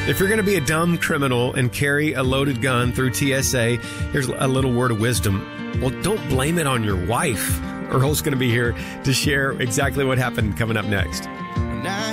If you're going to be a dumb criminal and carry a loaded gun through TSA, here's a little word of wisdom. Well, don't blame it on your wife. Earl's going to be here to share exactly what happened coming up next.